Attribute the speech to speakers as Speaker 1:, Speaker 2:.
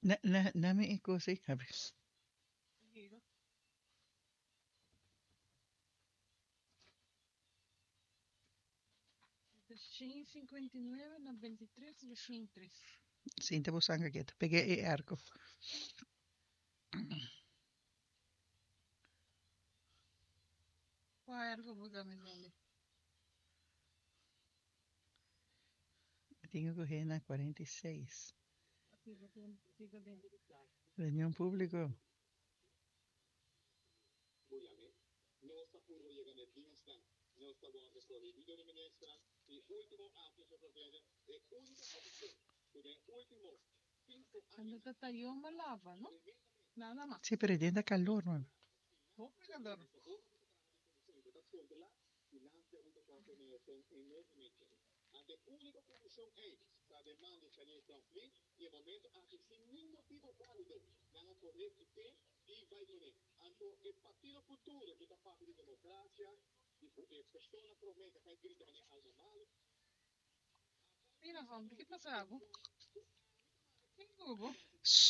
Speaker 1: Nami iko sí, a ver.
Speaker 2: 159 na 23 na 3.
Speaker 1: Sinta busanga quieto. Peguei arco.
Speaker 2: Qual é o lugar mais onde?
Speaker 1: Tengo que coger na 46.
Speaker 2: Fica dentro.
Speaker 1: Reunión público.
Speaker 2: Quando tá uma lava, não? Nada mais.
Speaker 1: Sí, pero ya calor, man.
Speaker 2: Vou pegar. Mira, vamos, que passa água? Tem Google.